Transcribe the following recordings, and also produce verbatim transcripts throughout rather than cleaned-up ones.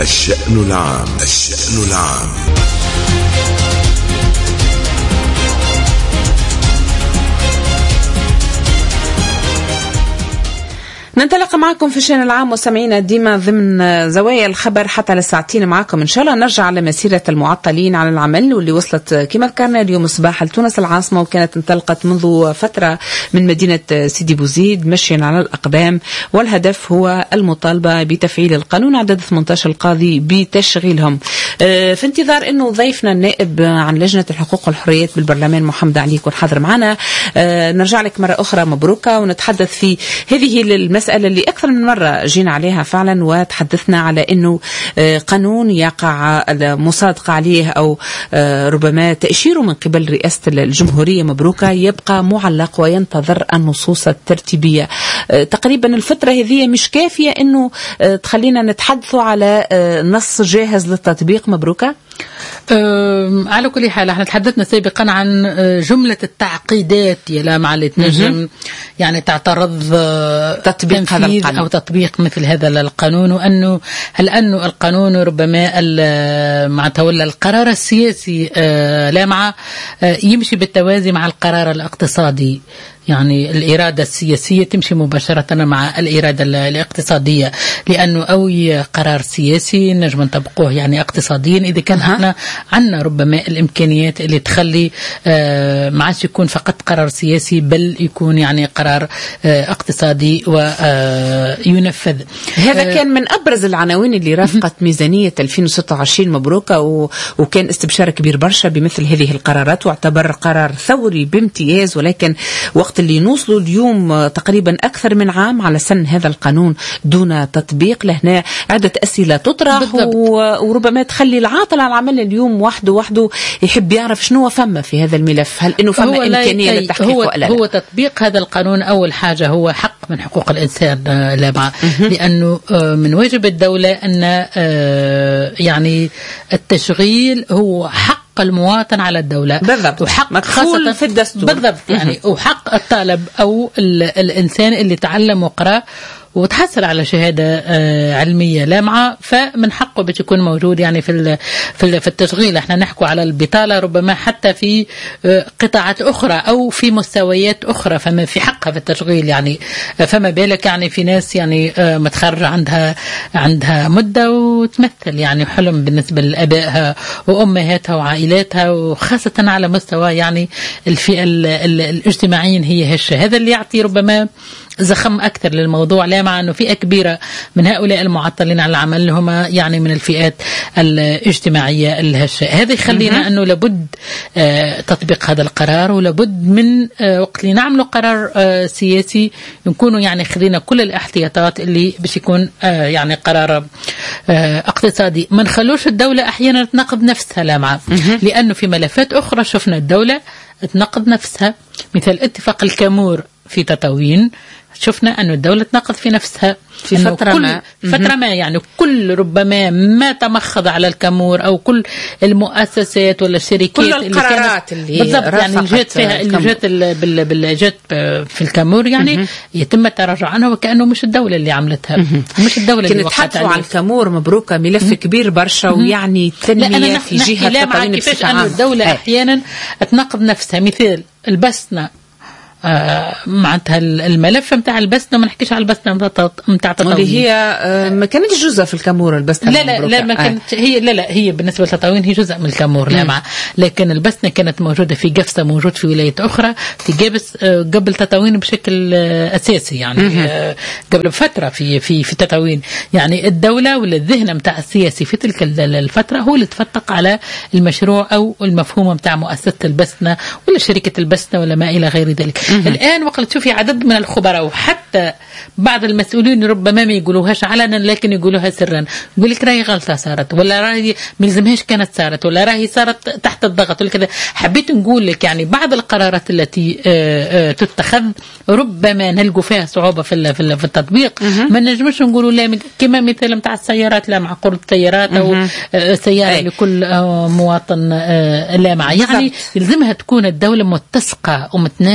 الشأن العام. الشأن العام. ننطلق معكم في الشأن العام وسمعينا ديما ضمن زوايا الخبر حتى لساعتين معكم إن شاء الله. نرجع على مسيرة المعطلين عن العمل واللي وصلت كما ذكرنا اليوم الصباح لتونس العاصمة، وكانت انطلقت منذ فترة من مدينة سيدي بوزيد مشيا على الأقدام، والهدف هو المطالبة بتفعيل القانون عدد ثمانية عشر القاضي بتشغيلهم. في انتظار أنه ضيفنا النائب عن لجنة الحقوق والحريات بالبرلمان محمد علي يكون حاضر معنا، نرجع لك مرة أخرى مبروكة ونتحدث في هذه المسألة اللي أكثر من مرة جينا عليها فعلا، وتحدثنا على أنه قانون يقع مصادقة عليه أو ربما تأشيره من قبل رئاسة الجمهورية مبروكة يبقى معلق وينتظر النصوص الترتيبية. تقريبا الفترة هذه مش كافية أنه تخلينا نتحدثوا على نص جاهز للتطبيق مبروكة. أه على كل حال احنا تحدثنا سابقا عن جملة التعقيدات يا لامع اللي تنجم يعني تعترض تطبيق هذا القانون أو تطبيق مثل هذا القانون، وأنه هل أنه القانون ربما مع تولى القرار السياسي أه لامع أه يمشي بالتوازي مع القرار الاقتصادي، يعني الإرادة السياسية تمشي مباشرة مع الإرادة الاقتصادية، لأنه أي قرار سياسي نجم نطبقوه يعني اقتصاديا إذا كان احنا عندنا ربما الإمكانيات اللي تخلي آه ما عادش يكون فقط قرار سياسي بل يكون يعني قرار آه اقتصادي وينفذ. هذا آه كان من أبرز العناوين اللي رافقت ميزانية ألفين وستة وعشرين مبروكة، وكان استبشار كبير برشا بمثل هذه القرارات واعتبر قرار ثوري بامتياز، ولكن وقت اللي نوصلوا اليوم تقريبا أكثر من عام على سن هذا القانون دون تطبيق، لهنا عدة أسئلة تطرح وربما تخلي العاطل على العمل اليوم وحده وحده يحب يعرف شنو فما في هذا الملف، هل إنه فما إمكانية للتحقيق هو ولا لا؟ هو تطبيق هذا القانون أول حاجة هو حق من حقوق الإنسان لابع، لأنه من واجب الدولة أن يعني التشغيل هو حق المواطن على الدولة بالضبط، وحق خاصة في الدستور بالضبط يعني وحق الطالب أو الإنسان اللي تعلم وقرأ وتحصل على شهادة علمية لامعة فمن حقه باش يكون موجود يعني في في في التشغيل. احنا نحكوا على البطالة ربما حتى في قطاعات أخرى أو في مستويات أخرى فما في حقها في التشغيل، يعني فما بالك يعني في ناس يعني متخرجة عندها عندها مدة وتمثل يعني حلم بالنسبة لأبائها وأمهاتها وعائلاتها، وخاصة على مستوى يعني الفئة الاجتماعيين هي هالشيء هذا اللي يعطي ربما زخم أكثر للموضوع، لا مع أنه فئة كبيرة من هؤلاء المعطلين عن العمل هم يعني من الفئات الاجتماعية الهشة. هذا يخلينا أنه لابد آه تطبيق هذا القرار، ولابد من آه وقت اللي نعملوا قرار آه سياسي نكونوا يعني خذينا كل الاحتياطات اللي باش يكون آه يعني قرار آه اقتصادي. ما نخلوش الدولة أحيانا تناقض نفسها لامعة، لأنه في ملفات أخرى شفنا الدولة تناقض نفسها، مثل اتفاق الكامور في تطاوين شفنا أن الدولة تناقض في نفسها في فترة ما فترة ما يعني كل ربما ما تمخض على الكامور أو كل المؤسسات ولا الشركات كل القرارات اللي, اللي بالضبط يعني اللي جات فيها اللي جات اللي جات في الكامور يعني مم. يتم التراجع عنها وكأنه مش الدولة اللي عملتها مم. مش الدولة اللي وقعت على الكامور مبروكة ملف مم. كبير برشا ويعني تنمية في جهة التطاوين كيفاش أن الدولة هاي. أحيانا تناقض نفسها، مثال البسنة آه معناتها الملف متاع البسنة ما نحكيش على البسنة متاع تطاوين اللي هي آه ما كانتش جزء في الكامور البسنة لا لا لا ما كانت آه. هي لا لا هي بالنسبة للتطاوين هي جزء من الكامور لا مع لكن البسنة كانت موجودة في قفصة موجود في ولاية أخرى في قبس آه قبل تطاوين بشكل آه أساسي يعني آه قبل فترة في في في تطاوين يعني الدولة ولا الذهن متاع السياسي في تلك الفترة هو اللي تفتق على المشروع أو المفهوم متاع مؤسسة البسنة ولا شركة البسنة ولا ما إلى غير ذلك. الآن وقت تشوفي عدد من الخبراء وحتى بعض المسؤولين ربما ما يقولوهاش علنا لكن يقولوها سرا، يقول لك راهي غلطة صارت ولا راهي ملزمهاش كانت صارت ولا راهي صارت تحت الضغط ولا كذا. حبيت نقول لك يعني بعض القرارات التي تتخذ ربما نلقوا فيها صعوبة في في التطبيق، ما نجمش نقولوا لا كما مثال متاع السيارات لا مع قرض سيارات أو سيارة لكل مواطن لا مع يعني يلزمها تكون الدولة متسقة ومتناسقة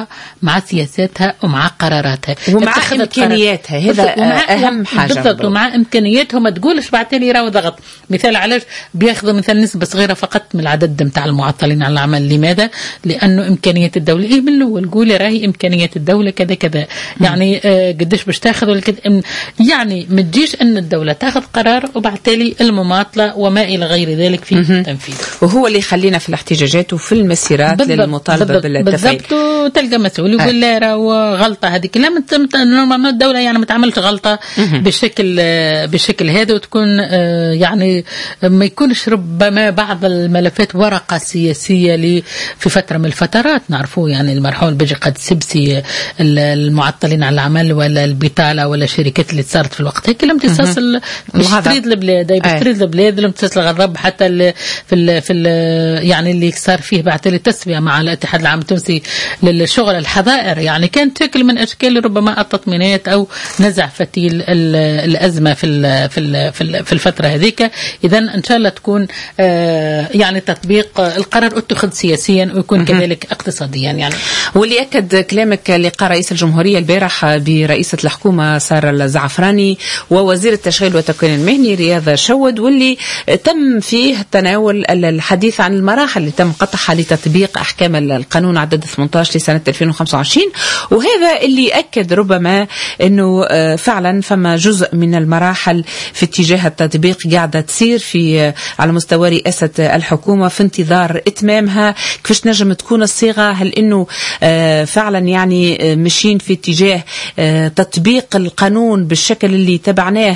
مع سياساتها ومع قراراتها ومع إمكانياتها. هذا أهم حاجة بالضبط. ومع إمكانياتها ما تقولش بعتلي راو ضغط. مثال علاش بياخذوا مثل نسبة صغيرة فقط من العدد متاع المعطلين عن العمل. لماذا؟ لأنه إمكانيات الدولة إيه من الأول قولي راهي إمكانيات الدولة كذا كذا يعني آه قديش باش تاخذ ولا كذا. يعني ما تجيش أن الدولة تاخذ قرار وبعتلي المماطلة وما إلى غير ذلك في التنفيذ. وهو اللي يخلينا في الاحتجاجات وفي المسيرات للمطالبة بالتفعيل. بالضبط. وتلقى مسؤول يقول لا راهو غلطة هذيك. لا نورمالمون الدولة يعني ما تعملش غلطة بشكل بشكل هذا وتكون آه يعني ما يكونش ربما بعض الملفات ورقة سياسية لي في فترة من الفترات نعرفوه يعني المرحوم بيجي قد سبسي المعطلين على العمل ولا البطالة ولا الشركات اللي صارت في الوقت هيك لم تساس تريد البلاد أي تريد البلاد لم تساس الغرب حتى ال في ال في ال يعني اللي صار فيه بعد التسوية مع الاتحاد العام التونسي للشغل الحظائر يعني كانت شكل من أشكال ربما التطمينات أو نزع فتيل الأزمة في ال في ال في الفترة هذيك. إذا إن شاء الله تكون آه يعني تطبيق القرار اتخذ سياسيا ويكون كذلك اقتصاديا يعني. واللي أكد كلامك لقاء رئيس الجمهورية البارح برئيسة الحكومة سارة الزعفراني ووزير التشغيل والتكوين المهني رياض شود واللي تم فيه تناول الحديث عن المراحل اللي تم قطعها لتطبيق أحكام القانون عدد ثمانية عشر لسنة ألفين وخمسة وعشرين. وهذا اللي أكد ربما أنه فعلا فما جزء من المراحل في اتجاه التطبيق قاعدة تصير في على مستوى رئاسة الحكومة في انتظار إتمامها. كيفاش نجم تكون الصيغة؟ هل أنه فعلا يعني مشين في اتجاه تطبيق القانون بالشكل اللي تبعناه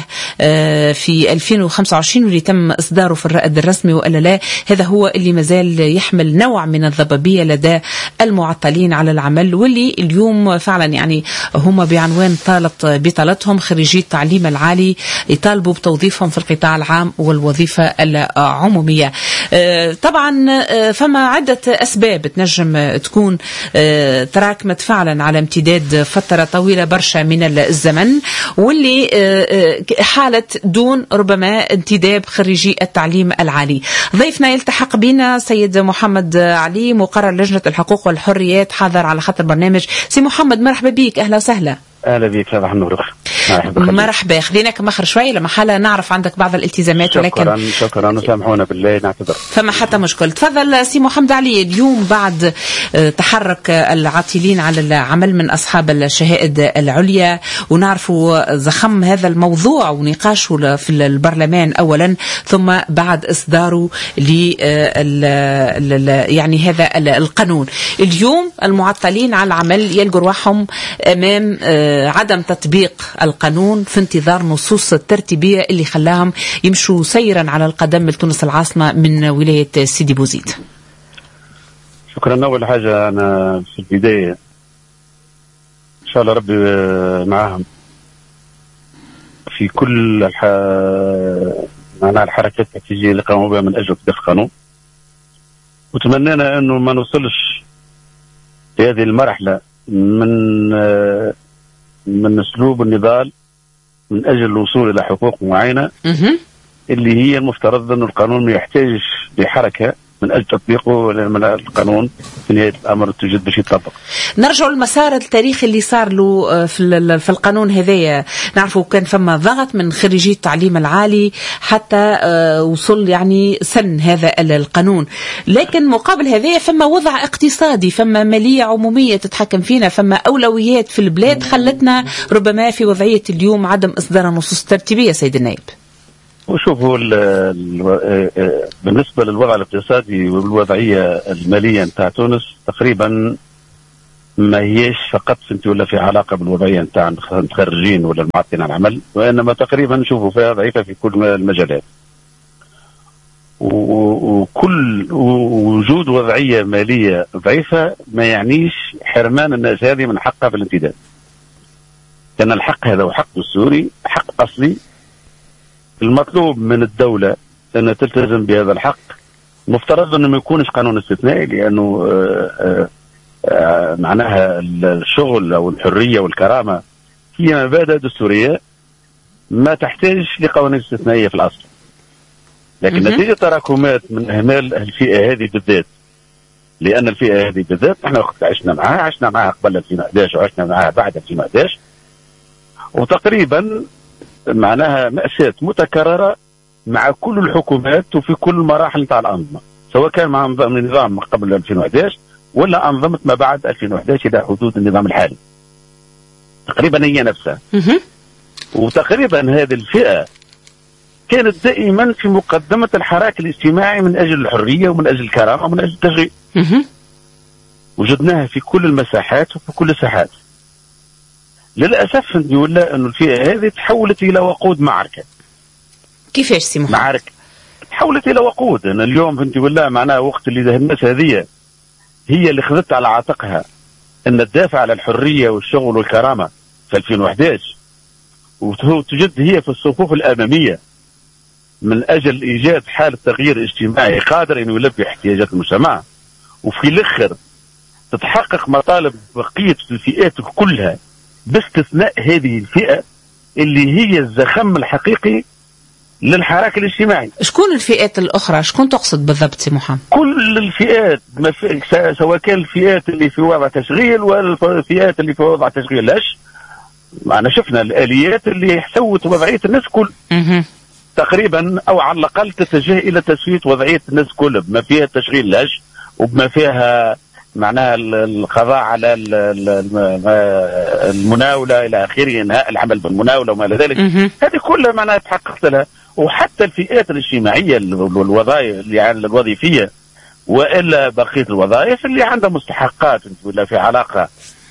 في ألفين وخمسة وعشرين واللي تم إصداره في الرائد الرسمي وإلا لا؟ هذا هو اللي مازال يحمل نوع من الضبابية لدى المعطلين على العمل واللي اليوم فعلا يعني هم بعنوان طالت بطالتهم خريجي التعليم العالي يطالبوا بتوظيفهم في القطاع العام والوظيفة العمومية. طبعا فما عدة أسباب تنجم تكون تراكمت فعلا على امتداد فترة طويلة برشا من الزمن واللي حالت دون ربما انتداب خريجي التعليم العالي. ضيفنا يلتحق بنا سيد محمد علي مقرر لجنة الحقوق والحريات حاضر على خط البرنامج. سي محمد مرحبا بيك. أهلا وسهلا. أهلا بيك صباح النور. مرحبا. خليناك مخر شوي لما حالة نعرف عندك بعض الالتزامات شكرا ولكن شكرا شكرا وسامحونا بالله نعتذر. فما حتى مشكل. تفضل سي محمد علي. اليوم بعد تحرك العاطلين على العمل من أصحاب الشهائد العليا ونعرفوا زخم هذا الموضوع ونقاشه في البرلمان أولا ثم بعد إصداره ل يعني هذا القانون. اليوم المعطلين على العمل يلقوا رواحهم أمام عدم تطبيق القانون في انتظار نصوص الترتيبية اللي خلاهم يمشوا سيرا على القدم لتونس العاصمة من ولاية سيدي بوزيد. شكرا. أول حاجة أنا في البداية إن شاء الله ربي معاهم في كل الح... معناها الحركات الاحتجاجية اللي قاموا بها من أجل تطبيق القانون وتمنينا أنه ما نوصلش في هذه المرحلة من من اسلوب النضال من اجل الوصول الى حقوق معينه اللي هي المفترض انه القانون ما يحتاجش لحركه من اجل تطبيقه القانون في نهايه الامر توجد باش يطبق. نرجع للمسار التاريخي اللي صار له في في القانون هذايا. نعرفوا كان فما ضغط من خريجي التعليم العالي حتى وصل يعني سن هذا القانون لكن مقابل هذايا فما وضع اقتصادي فما مالية عمومية تتحكم فينا فما أولويات في البلاد خلتنا ربما في وضعية اليوم عدم إصدار نصوص ترتيبية. سيد النائب وشوفوا بالنسبة للوضع الاقتصادي والوضعية المالية نتاع تونس تقريبا ما هيش فقط فهمتي ولا في علاقة بالوضعية نتاع المتخرجين ولا المعطلين على العمل وإنما تقريبا نشوفوا فيها ضعيفة في كل المجالات وكل وجود وضعية مالية ضعيفة ما يعنيش حرمان الناس هذه من حقها في الامتداد لأن الحق هذا وحق دستوري حق أصلي. المطلوب من الدولة أن تلتزم بهذا الحق. مفترض أنه ما يكونش قانون استثنائي لأنه آآ آآ معناها الشغل أو الحرية والكرامة هي مبادئ دستورية ما تحتاج لقوانين استثنائية في الأصل لكن نتيجة تراكمات من إهمال الفئة هذه بالذات لان الفئه هذه بالذات احنا وقت عشنا معها عشنا معها قبل ألفين وأحد عشر وعشنا معها بعد ألفين وأحد عشر، وتقريبا معناها مأساة متكرره مع كل الحكومات وفي كل المراحل نتاع الانظمه، سواء كان مع النظام قبل ألفين وأحد عشر ولا انظمه ما بعد ألفين وأحد عشر الى حدود النظام الحالي. تقريبا هي نفسها. وتقريبا هذه الفئه كانت دائما في مقدمه الحراك الاجتماعي من اجل الحريه ومن اجل الكرامه ومن اجل التشغيل. وجدناها في كل المساحات وفي كل الساحات. للاسف ولا انه الفئه هذه تحولت الى وقود معركه. كيفاش سي محمد؟ معركه تحولت الى وقود. انا اليوم فهمتي ولا معناها وقت اللي الناس هذه هي اللي خذت على عاتقها ان تدافع على الحريه والشغل والكرامه في ألفين وأحد عشر، وتجد هي في الصفوف الاماميه من اجل ايجاد حاله تغيير اجتماعي قادر انه يلبي احتياجات المجتمع، وفي الاخر تتحقق مطالب بقيه الفئات كلها باستثناء هذه الفئه اللي هي الزخم الحقيقي للحراك الاجتماعي. شكون الفئات الاخرى؟ شكون تقصد بالضبط سي محمد؟ كل الفئات، سواء كان الفئات اللي في وضع تشغيل ولا الفئات اللي في وضع تشغيل لاش. معنا شفنا الاليات اللي سوت وضعيه الناس كل تقريبا، او على الاقل تتجه الى تسويه وضعيه الناس كل بما فيها التشغيل لاش وبما فيها معناها القضاء على المناوله الى اخره، انهاء العمل بالمناوله وما الى ذلك. هذه كلها معناها تحققت لها. وحتى الفئات الاجتماعيه والوظائف يعني الوظيفيه والا بقيه الوظائف اللي عندها مستحقات ولا في علاقه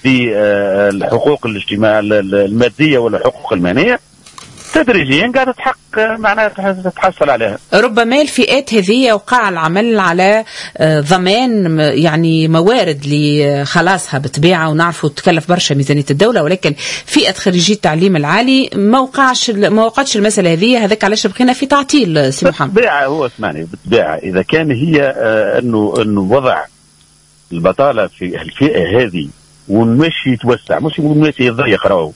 بالحقوق الاجتماعيه الماديه ولا الحقوق الماليه تدريجيا قاعده تحقق معناها تتحصل عليها. ربما الفئات هذه وقع العمل على ضمان يعني موارد لخلاصها بطبيعه، ونعرفوا تكلف برشا ميزانيه الدوله، ولكن فئه خريجي التعليم العالي ما وقعش ما وقعتش المساله هذه. هذاك علاش بقينا في تعطيل سي محمد. بالطبيعه هو اسمعني بالطبيعه اذا كان هي آه انه انه وضع البطاله في الفئه هذه ونمشي يتوسع مش ونمشي يتضيق راهو.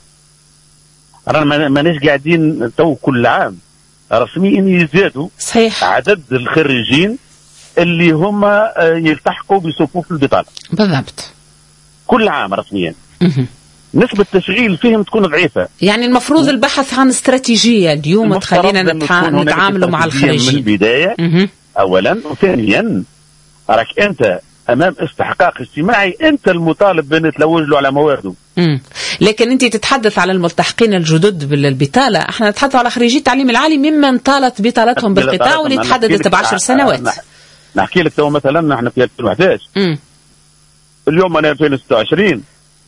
رانا ماناش قاعدين تو كل عام رسميا يزدادوا صحيح عدد الخريجين اللي هم يلتحقوا بصفوف البطاله. بالضبط. كل عام رسميا. نسبة التشغيل فيهم تكون ضعيفة. يعني المفروض البحث عن استراتيجية اليوم تخلينا نتعاملوا مع الخريجين من البداية. مه. أولا، وثانيا راك أنت امام استحقاق اجتماعي انت المطالب بان تلوج له على موارده. امم لكن انت تتحدث على الملتحقين الجدد بالبطاله، احنا نتحدث على خريجي التعليم العالي ممن طالت بطالتهم بالقطاع واللي تحددت بعشر سنوات. نحكي لك تو مثلا نحن في ألفين وأحد عشر امم اليوم انا ألفين وستة وعشرين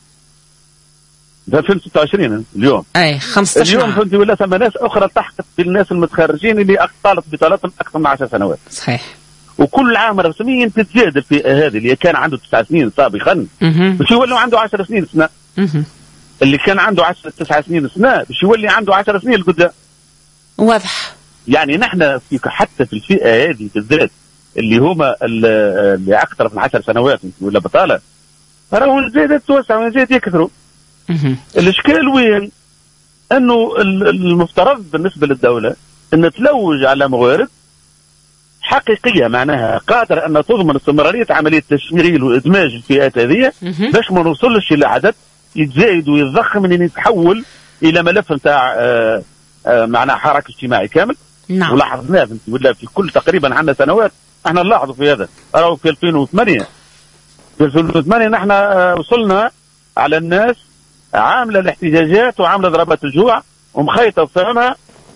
ألفين وستة وعشرين اليوم اي خمسة عشر اليوم فهمتي ولا ثم ناس اخرى التحقت بالناس المتخرجين اللي طالت بطالتهم اكثر من عشر سنوات. صحيح. وكل عام رسميا تتزاد الفئه هذه اللي كان عنده تسع سنين سابقا باش يولي عنده عشر سنين سنه. مه. اللي كان عنده عشر تسع سنين سنه باش يولي عنده عشر سنين لقدام. واضح. يعني نحن في حتى في الفئه هذه بالذات اللي هما اللي اكثر من عشر سنوات ولا بطاله راهو زاد توسع وزاد يكثروا. الاشكال وين؟ انه المفترض بالنسبه للدوله ان تلوج على موارد حقيقيه معناها قادره ان تضمن استمراريه عمليه تشغيل وادماج الفئات هذه باش ما نوصلش الى عدد يتزايد ويتضخم ان يتحول الى ملف نتاع معناها حراك اجتماعي كامل. نعم. ولاحظناه ولا في كل تقريبا عندنا سنوات احنا نلاحظوا في هذا. راهو في ألفين وثمانية في ألفين وثمانية نحن وصلنا على الناس عامله الاحتجاجات وعامله ضربات الجوع ومخيطه وفهمها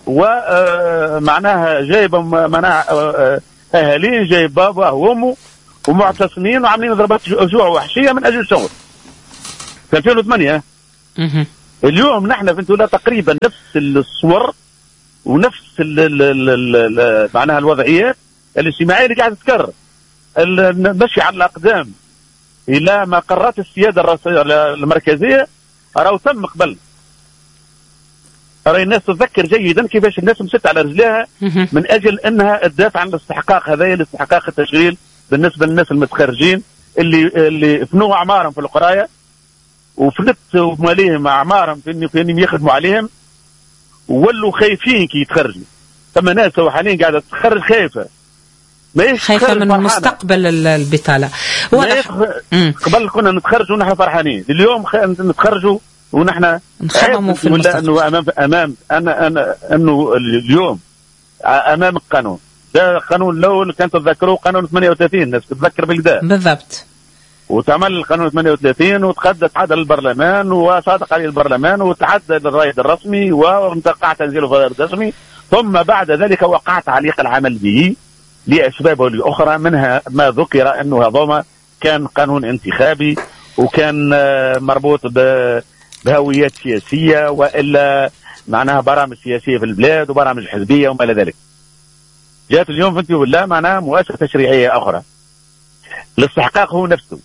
ومعناها جايبه معناها اهالين جايب بابا وامه ومعتصمين وعاملين ضربات جوع وحشيه من اجل الشغل. في ألفين وثمانية اليوم نحن فهمت ولا تقريبا نفس الصور ونفس ال ال ال معناها الوضعيات الاجتماعيه اللي قاعده تتكرر. نمشي على الاقدام الى مقرات السياده المركزيه راهو تم قبل. راهي الناس تتذكر جيدا كيفاش الناس مشت على رجليها من اجل انها تدافع عن الاستحقاق هذايا الاستحقاق التشغيل بالنسبه للناس المتخرجين اللي اللي فنوا اعمارهم في القرايه وفنت ماليهم اعمارهم في انهم يخدموا عليهم وولوا خايفين كي يتخرجوا. ثم ناس حاليا قاعده تتخرج خايفه خايفة من مستقبل البطالة. واضح. قبل كنا نتخرجوا ونحن فرحانين، اليوم خ... نتخرجوا ونحن نخمموا في المستقبل. ولا انه امام امام انا انا انه اليوم امام القانون. ده قانون لو كان تتذكروا قانون ثمانية وثلاثين، الناس تتذكر بالكدا بالضبط. وتعمل القانون ثمانية وثلاثين وتقدم عدل البرلمان وصادق عليه البرلمان وتعدى للرائد الرسمي وانتقع تنزيله في الرائد الرسمي، ثم بعد ذلك وقع تعليق العمل به لأسباب ولأخرى، منها ما ذكر أنه هذا كان قانون انتخابي وكان مربوط بهويات سياسية وإلا معناها برامج سياسية في البلاد وبرامج حزبية وما إلى ذلك. جاءت اليوم فهمتي ولا معناها مؤسسة تشريعية أخرى. الاستحقاق هو نفسه،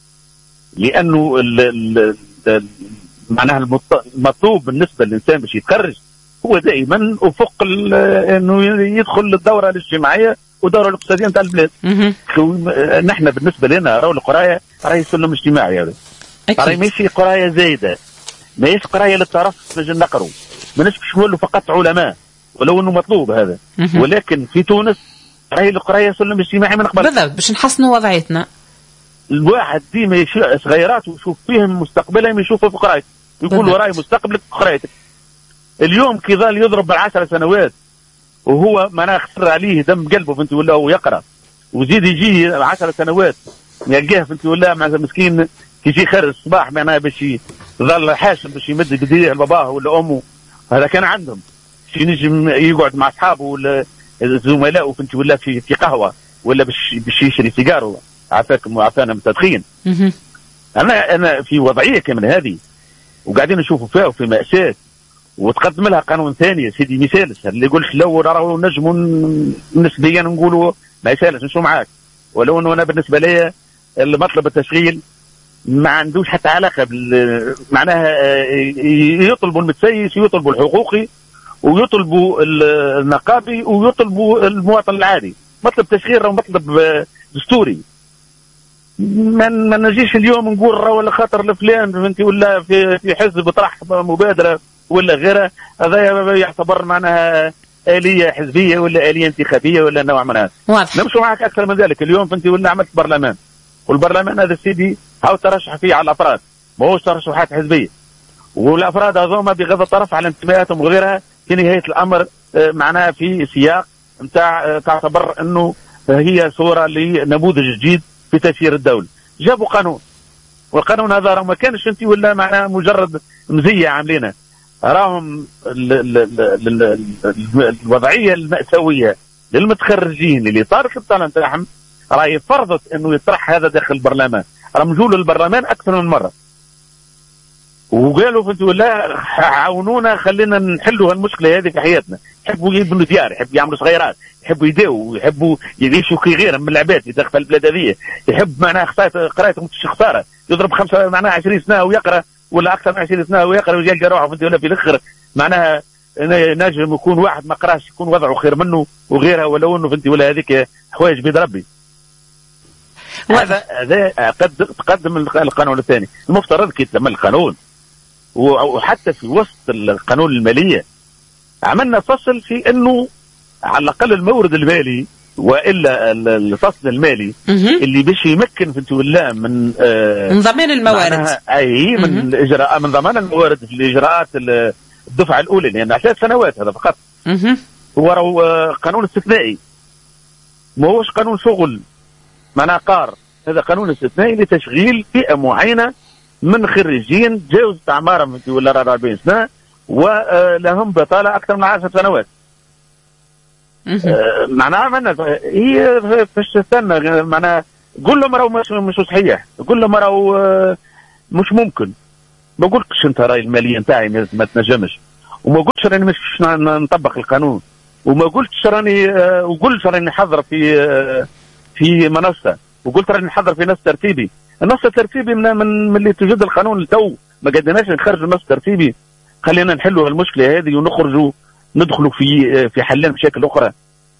لأنه ال ال معناها المطلوب بالنسبة للإنسان باش يتخرج هو دائما افق انه يدخل الدوره الاجتماعيه والدوره الاقتصاديه نتاع البلاد. نحن بالنسبه لنا راهو القرايه راهي سلم اجتماعي، هذا راهي ماشي قرايه زايده، ماهيش قرايه للترف باش نقروا، ماناش باش نولوا فقط علماء ولو انه مطلوب هذا، ولكن في تونس راهي القرايه سلم اجتماعي من قبل. بالضبط باش نحسنوا وضعيتنا. الواحد ديما يشوف صغيرات ويشوف فيهم مستقبلهم يشوفوا في قرايته، يقول وراي مستقبلك في قرايتك. اليوم كي ظل يضرب بالعشر سنوات وهو معناها خسر عليه دم قلبه فهمتي ولا هو يقرا، وزيد يجي عشر سنوات يلقاه فهمتي ولا مع مسكين كي يجي خير الصباح معناها باش ظل حاشم باش يمد بديه لباباه ولا امه، هذا كان عندهم شي نجم يقعد مع اصحابه ولا زملائه فهمتي ولا في في قهوه ولا باش باش يشري سيجاره، عافاكم وعافانا من التدخين. انا انا في وضعيه كمان هذه وقاعدين نشوفوا فيها وفي مأساة، وتقدم لها قانون ثاني يا سيدي مثال اللي يقول لك لو راهو نجم نسبيا نقولوا ما يسالش نشو معاك، ولو انه انا بالنسبه لي المطلب التشغيل ما عندوش حتى علاقه بال معناها يطلبوا المتسيس ويطلبوا الحقوقي ويطلبوا النقابي ويطلبوا المواطن العادي، مطلب تشغيل راهو مطلب دستوري. ما ما نجيش اليوم نقول راهو خاطر لفلان فهمتي ولا في في حزب طرح مبادره ولا غيرها، هذا يعتبر معناها آلية حزبية ولا آلية انتخابية ولا نوع من هذا. نمشوا معك أكثر من ذلك. اليوم فهمتي ولا عملت برلمان، والبرلمان هذا السيدي هاو ترشح فيه على الأفراد، ما هوش ترشحات حزبية، والأفراد هذوما بغض الطرف على انتماءاتهم وغيرها في نهاية الأمر معناها في سياق نتاع تعتبر أنه هي صورة لنموذج جديد في تسيير الدولة. جابوا قانون، والقانون هذا راه ما كانش فهمتي ولا معناها مجرد مزية عاملينها، راهم الوضعيه المأساويه للمتخرجين اللي طارت البطاله نتاعهم راهي فرضت انه يطرح هذا داخل البرلمان، راهم جوا للبرلمان اكثر من مره وقالوا فهمتوا ولا عاونونا خلينا نحلوا المشكله هذه في حياتنا. يحبوا يبنوا ديار، يحبوا يعملوا صغيرات، يحبوا يداووا، يحبوا يعيشوا كي غيرهم من العباد يدخل في البلاد هذه، يحب معناها قرايته مش خساره، يضرب خمسه معناها عشرين سنه ويقرا ولا اكثر من عشرين سنه ويقرا ويلقى روحه فهمتي ولا في الاخر معناها نجم يكون واحد ما قراش يكون وضعه خير منه وغيرها، ولو انه فهمتي ولا هذيك حوايج بيد ربي. هذا هذا قد تقدم القانون الثاني، المفترض كي تم القانون وحتى في وسط القانون الماليه عملنا فصل في انه على الاقل المورد المالي والا الفصل المالي اللي باش يمكن فهمتي ولا من آه من ضمان الموارد، اي من الاجراء من ضمان الموارد في الاجراءات الدفعه الاولى، لان يعني ثلاث سنوات هذا فقط. هو راهو قانون استثنائي، ما هوش قانون شغل معناها قار، هذا قانون استثنائي لتشغيل فئه معينه من خريجين جاوزت اعمارهم ولا أربعين سنه ولهم بطاله اكثر من عشر سنوات. آه معناها عملنا هي فاش تستنى معناها قول لهم راهو مش مش صحيح، قول لهم راهو آه مش ممكن. ما قلتش انت راهي الماليه نتاعي ما تنجمش، وما قلتش راني مش نطبق القانون، وما قلتش راني آه وقلت راني نحضر في آه في منصه، وقلت راني نحضر في نص ترتيبي. النص الترتيبي من من, من اللي توجد القانون لتو ما قدرناش نخرجوا النص الترتيبي، خلينا نحلوا المشكله هذه ونخرجوا ندخلوا في في حلين بشكل اخرى.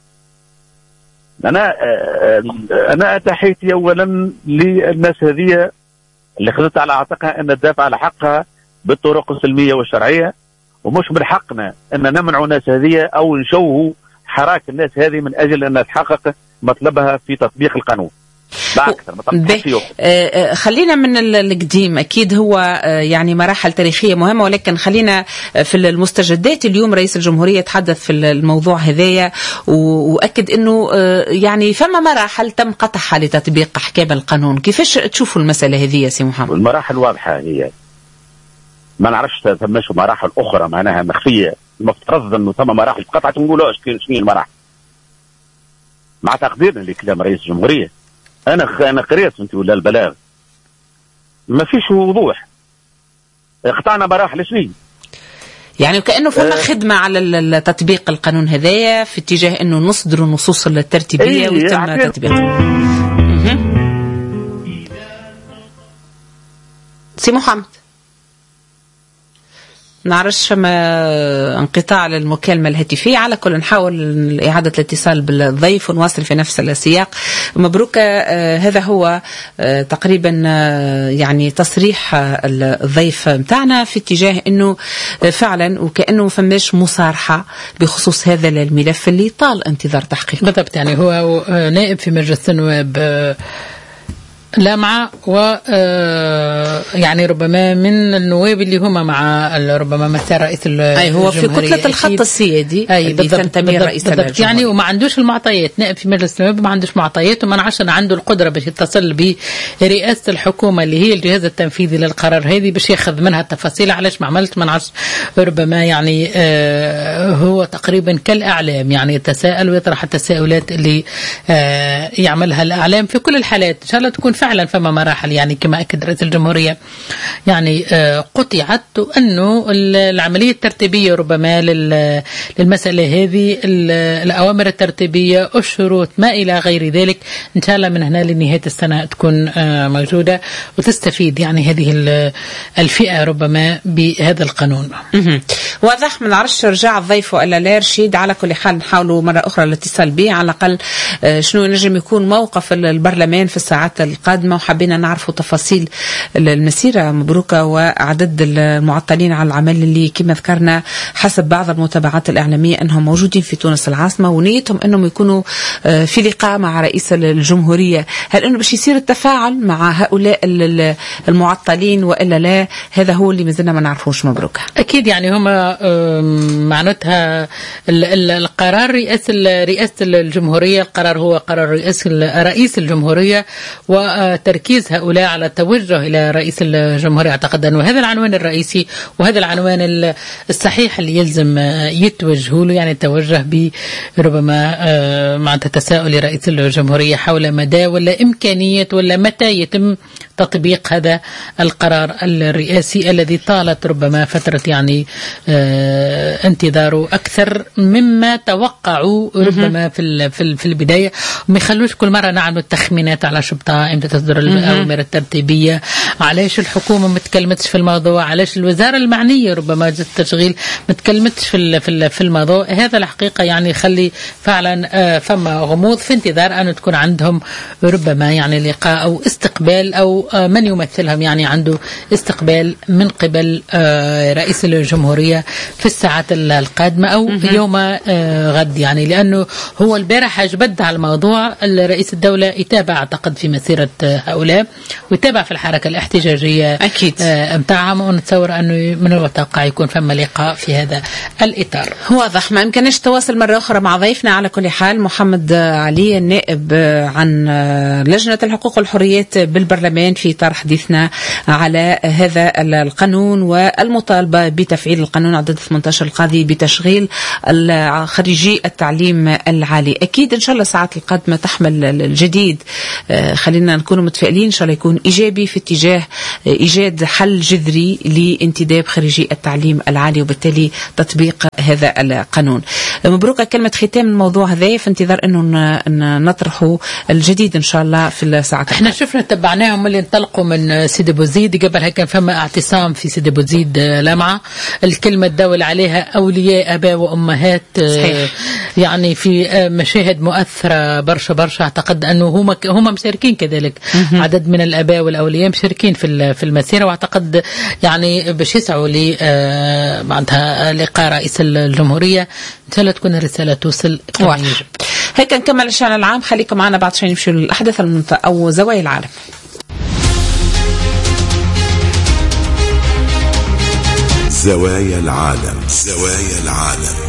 انا انا تحيتي اولا للناس هذه اللي خذت على عاتقها ان تدافع على حقها بالطرق السلميه والشرعيه، ومش من حقنا ان نمنع الناس هذه او نشوهوا حراك الناس هذه من اجل ان تحقق مطلبها في تطبيق القانون لا أكثر. آه خلينا من القديم، أكيد هو آه يعني مراحل تاريخية مهمة، ولكن خلينا في المستجدات. اليوم رئيس الجمهورية تحدث في الموضوع هذايا وأكد أنه آه يعني فما مراحل تم قطعها لتطبيق أحكام القانون. كيفاش تشوفوا المسألة هذه يا سي محمد؟ المراحل واضحة، هي ما نعرفش ثماش مراحل أخرى معناها مخفية. المفترض أنه ثم مراحل قطعت نقولوا شنو المراحل مع تقديرنا لكلام رئيس الجمهورية. أنا أنا قريت أنت ولا البلاغ ما فيش وضوح، قطعنا مراحل شنو يعني وكأنه فما أه خدمة على تطبيق القانون هذايا في اتجاه أنه نصدر النصوص الترتيبية ايه ويتم تطبيقها. سي محمد نعرفش فما انقطاع للمكالمة الهاتفية، على كل نحاول إعادة الاتصال بالضيف ونواصل في نفس السياق. مبروك. آه هذا هو آه تقريبا آه يعني تصريح آه الضيف متاعنا في اتجاه أنه آه فعلا وكأنه فماش مصارحة بخصوص هذا الملف اللي طال انتظار تحقيقه. بالضبط، يعني هو نائب في مجلس النواب آه لامعة و يعني ربما من النواب اللي هم مع ربما مثل رئيس الجمهورية. أي هو في كتلة الخط السيادي اللي تنتمي رئيس الجمهورية يعني وما عندوش المعطيات. نائب في مجلس النواب ما عندوش معطيات وما نعرفش عنده القدرة باش يتصل برئاسة الحكومة اللي هي الجهاز التنفيذي للقرار هذه باش ياخذ منها التفاصيل علاش ما عملت ما نعرفش. ربما يعني آه هو تقريبا كالإعلام يعني يتساءل ويطرح التساؤلات اللي آه يعملها الإعلام. في كل الحالات إن شاء الله تكون فعلا فما مراحل يعني كما أكد رئيس الجمهورية يعني قطعت، وأنه العملية الترتيبية ربما للمسألة هذه الأوامر الترتيبية الشروط ما إلى غير ذلك إن شاء الله من هنا لنهاية السنة تكون موجودة وتستفيد يعني هذه الفئة ربما بهذا القانون. واضح. ما نعرفش رجع الضيف ولا لا رشيد، على كل حال نحاولوا مرة أخرى الاتصال به على الأقل شنو ينجم يكون موقف البرلمان في الساعات القادمة، وحبينا نعرفوا تفاصيل المسيرة. مبروكة. وعدد المعطلين على العمل اللي كما ذكرنا حسب بعض المتابعات الإعلامية أنهم موجودين في تونس العاصمة ونيتهم أنهم يكونوا في لقاء مع رئيس الجمهورية. هل أنه باش يصير التفاعل مع هؤلاء المعطلين وإلا لا؟ هذا هو اللي مازلنا ما نعرفوش. مبروكة. أكيد يعني هما معناتها القرار رئاسة رئاسة الجمهورية، القرار هو قرار رئيس الجمهورية وتركيز هؤلاء على التوجه إلى رئيس الجمهورية. أعتقد أنه هذا العنوان الرئيسي وهذا العنوان الصحيح اللي يلزم يتوجهوا له، يعني التوجه بربما مع تساؤل لرئيس الجمهورية حول مدى ولا إمكانية ولا متى يتم تطبيق هذا القرار الرئاسي الذي طالت ربما فترة يعني آه انتظاره أكثر مما توقعوا ربما في في في البداية. وما يخلوش كل مرة نعمل تخمينات على شبطة امتى تصدر الأوامر الترتيبية، علاش الحكومة ما تكلمتش في الموضوع، علاش الوزارة المعنية ربما جت التشغيل ما تكلمتش في في في الموضوع. هذا الحقيقة يعني يخلي فعلا آه فما غموض في انتظار أن تكون عندهم ربما يعني لقاء أو استقبال أو من يمثلهم يعني عنده استقبال من قبل رئيس الجمهورية في الساعات القادمة أو يوم غد، يعني لأنه هو البارح جبد على الموضوع. رئيس الدولة يتابع أعتقد في مسيرة هؤلاء ويتابع في الحركة الاحتجاجية أكيد متاعهم، ونتصور أنه من المتوقع يكون فما لقاء في هذا الإطار. واضح. ما يمكنش التواصل مرة أخرى مع ضيفنا على كل حال محمد علي النائب عن لجنة الحقوق والحريات بالبرلمان في إطار حديثنا على هذا القانون والمطالبة بتفعيل القانون عدد ثمانية عشر القاضي بتشغيل خريجي التعليم العالي. أكيد إن شاء الله الساعات القادمة تحمل الجديد. خلينا نكون متفائلين إن شاء الله يكون إيجابي في اتجاه إيجاد حل جذري لانتداب خريجي التعليم العالي وبالتالي تطبيق هذا القانون. مبروك. كلمة ختام الموضوع هذا في انتظار أنه نطرحه الجديد إن شاء الله في الساعات. احنا شفنا تبعناهم اللي انطلقوا من سيدي بوزيد، قبلها كان فما اعتصام في سيدي بوزيد لمعة. الكلمة تداول عليها أولياء أباء وأمهات صحيح. يعني في مشاهد مؤثرة برشا برشا. أعتقد أنه هم هم مشاركين كذلك م-م. عدد من الأباء والأولياء مشاركين في في المسيرة، وأعتقد يعني باش يسعوا ل معناتها لقاء رئيس الجمهورية. إن شاء الله تكون الرسالة توصل كما يجب. هيك نكمل الشأن العام. خليكم معنا بعد شوي نمشي للأحداث المنطقة أو زوايا العالم. زوايا العالم. زوايا العالم.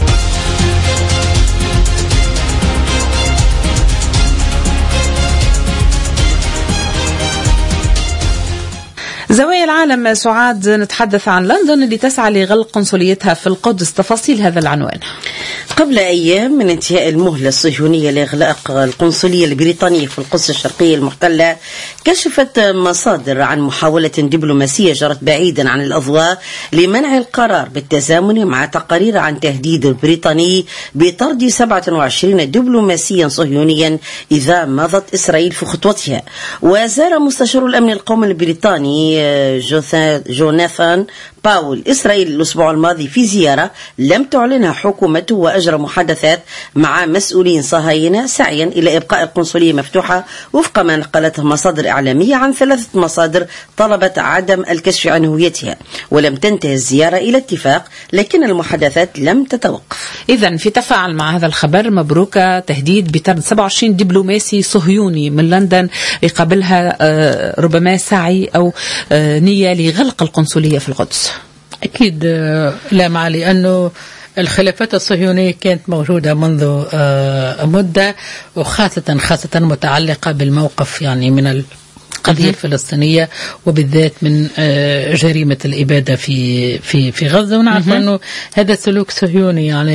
زوايا العالم. سعاد، نتحدث عن لندن اللي تسعى لغلق قنصليتها في القدس. تفاصيل هذا العنوان. قبل أيام من انتهاء المهلة الصهيونية لإغلاق القنصلية البريطانية في القدس الشرقية المحتلة، كشفت مصادر عن محاولة دبلوماسية جرت بعيدا عن الأضواء لمنع القرار بالتزامن مع تقارير عن تهديد بريطاني بطرد سبعة وعشرين دبلوماسيا صهيونيا إذا مضت إسرائيل في خطوتها. وزار مستشار الأمن القومي البريطاني جوناثان باول إسرائيل الأسبوع الماضي في زيارة لم تعلنها حكومته، وأجرى محادثات مع مسؤولين صهاينة سعيا إلى إبقاء القنصلية مفتوحة وفق ما نقلته مصادر إعلامية عن ثلاثة مصادر طلبت عدم الكشف عن هويتها. ولم تنتهي الزيارة إلى اتفاق، لكن المحادثات لم تتوقف. إذن في تفاعل مع هذا الخبر، مبروك تهديد بطرد سبعة وعشرين دبلوماسي صهيوني من لندن يقابلها ربما سعي أو نية لغلق القنصلية في القدس. أكيد لا مع لأنه الخلافات الصهيونية كانت موجودة منذ مدة، وخاصة خاصة متعلقة بالموقف يعني من القضية الفلسطينية، وبالذات من جريمة الإبادة في في في غزة. ونعرف أنه هذا سلوك صهيوني، يعني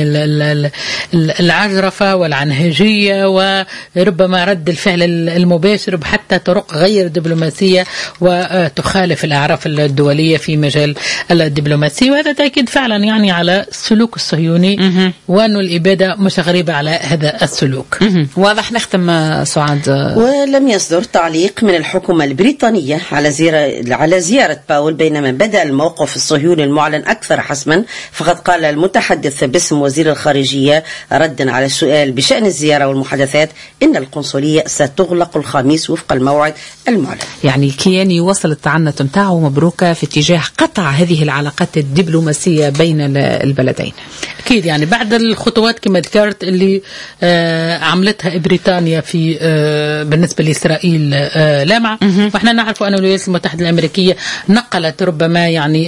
العجرفة والعنهجية وربما رد الفعل المباشر بحتى طرق غير دبلوماسية وتخالف الأعراف الدولية في مجال الدبلوماسية. وهذا تأكيد فعلا يعني على السلوك الصهيوني، وأنه الإبادة مش غريبة على هذا السلوك. واضح. نختم سعاد. ولم يصدر تعليق من الحكومة البريطانية على زيارة على زيارة باول، بينما بدأ الموقف الصهيوني المعلن أكثر حسما. فقد قال المتحدث باسم وزير الخارجية ردا على السؤال بشأن الزيارة والمحادثات إن القنصلية ستغلق الخميس وفق الموعد المعلن. يعني كياني وصل التعنت متاعه مبروكة في اتجاه قطع هذه العلاقات الدبلوماسية بين البلدين. أكيد يعني بعد الخطوات كما ذكرت اللي آه عملتها بريطانيا في آه بالنسبة لإسرائيل آه لامعة. وإحنا نعرف أن الولايات المتحدة الأمريكية نقلت ربما يعني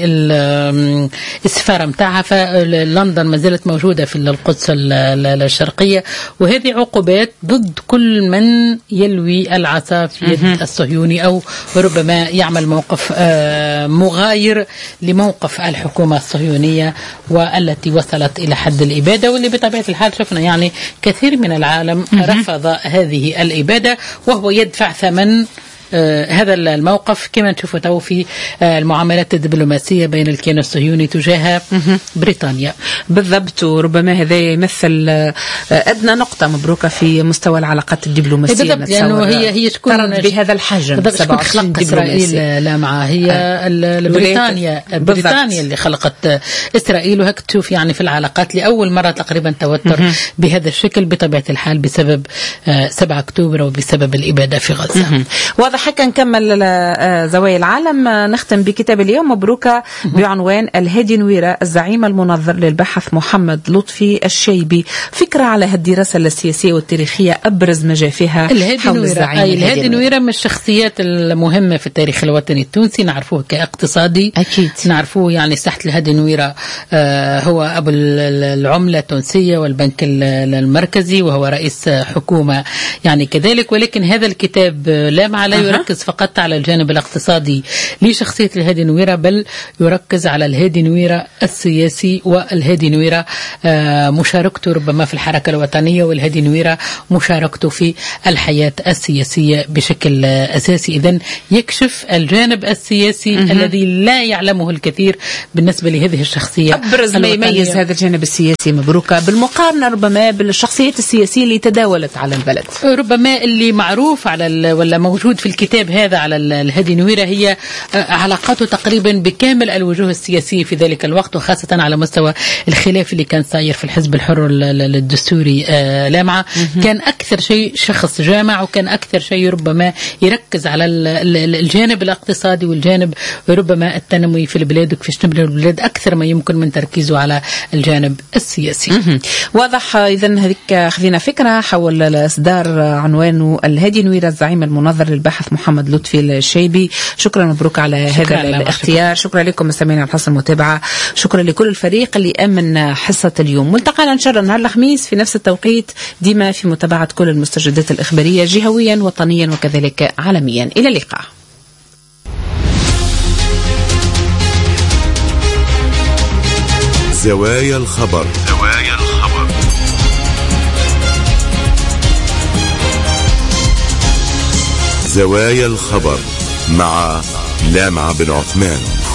السفارة متاعها، فلندن ما زالت موجودة في القدس الشرقية، وهذه عقوبات ضد كل من يلوي العصا في يد الصهيوني أو ربما يعمل موقف آه مغاير لموقف الحكومة الصهيونية والتي وصلت إلى حد الإبادة، واللي بطبيعة الحال شفنا يعني كثير من العالم رفض هذه الإبادة، وهو يدفع ثمن آه هذا الموقف كما نشوفه تو في آه المعاملات الدبلوماسية بين الكيان الصهيوني تجاه بريطانيا. بالضبط. وربما هذا يمثل آه أدنى نقطة مبروكة في مستوى العلاقات الدبلوماسية. بالضبط، لأنه هي هي تكون بهذا الحجم. شكون خلق إسرائيل لا معها هي آه. بريطانيا بريطانيا اللي خلقت إسرائيل، وهك تشوف يعني في العلاقات لأول مرة تقريبا توتر مه. بهذا الشكل بطبيعة الحال بسبب آه سبعة أكتوبر وبسبب الإبادة في غزة. واضح. حكا نكمل زوايا العالم. نختم بكتاب اليوم مبروكة بعنوان الهادي نويرة الزعيم المنظر للبحث محمد لطفي الشيبي، فكرة على هالدراسة السياسية والتاريخية أبرز ما جاء فيها حول الزعيم. الهادي نويرة من الشخصيات المهمة في التاريخ الوطني التونسي، نعرفوه كاقتصادي. أكيد نعرفوه يعني ساحة الهادي نويرة آه هو أبو العملة التونسية والبنك المركزي، وهو رئيس حكومة يعني كذلك. ولكن هذا الكتاب لا مع لا يركز فقط على الجانب الاقتصادي لشخصية الهادي نويرة، بل يركز على الهادي نويرة السياسي، والهادي نويرة مشاركته ربما في الحركة الوطنية، والهادي نويرة مشاركته في الحياة السياسية بشكل أساسي. إذن يكشف الجانب السياسي م- الذي لا يعلمه الكثير بالنسبة لهذه الشخصية. أبرز ما يميز هذا الجانب السياسي مبروكة بالمقارنة ربما بالشخصيات السياسية اللي تداولت على البلد، ربما اللي معروف على ولا موجود في الكتاب هذا على الهادي نويرة هي علاقاته تقريبا بكامل الوجوه السياسية في ذلك الوقت، وخاصة على مستوى الخلاف اللي كان صاير في الحزب الحر الدستوري لامعة. كان أكثر شيء شخص جامع، وكان أكثر شيء ربما يركز على الجانب الاقتصادي والجانب ربما التنموي في البلاد وكيفاش نبني البلاد أكثر ما يمكن من تركيزه على الجانب السياسي. واضح. إذن هذيك خذينا فكرة حول الإصدار عنوانه الهادي نويرة الزعيم المنظر للباحث محمد لطفي الشيبي. شكرا مبروك على هذا الاختيار. شكرا لكم مستمعينا على حسن المتابعة. شكرا لكل الفريق اللي أمن حصة اليوم. ملتقانا إن شاء الله نهار الخميس في نفس التوقيت، ديما في متابعة كل المستجدات الإخبارية جهويا وطنيا وكذلك عالميا. إلى اللقاء. زوايا الخبر. زوايا الخبر. زوايا الخبر مع لامعة بن عثمان.